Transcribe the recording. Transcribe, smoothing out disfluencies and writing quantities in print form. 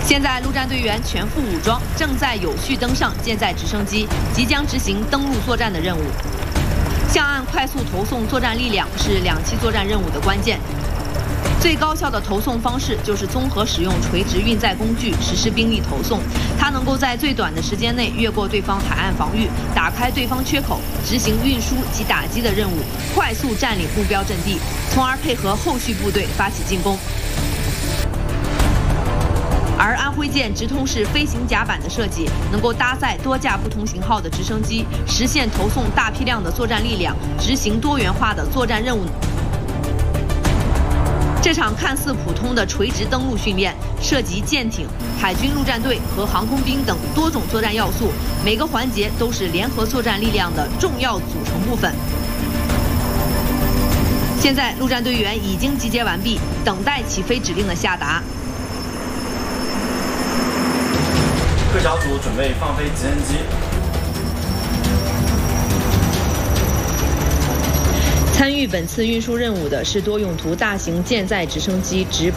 现在陆战队员全副武装，正在有序登上舰载直升机，即将执行登陆作战的任务。向岸快速投送作战力量是两栖作战任务的关键。最高效的投送方式就是综合使用垂直运载工具实施兵力投送，它能够在最短的时间内越过对方海岸防御，打开对方缺口，执行运输及打击的任务，快速占领目标阵地，从而配合后续部队发起进攻。而安徽舰直通式飞行甲板的设计，能够搭载多架不同型号的直升机，实现投送大批量的作战力量，执行多元化的作战任务。这场看似普通的垂直登陆训练，涉及舰艇、海军陆战队和航空兵等多种作战要素，每个环节都是联合作战力量的重要组成部分。现在，陆战队员已经集结完毕，等待起飞指令的下达。 各小组准备放飞直升机。 参与本次运输任务的是多用途大型舰载直升机直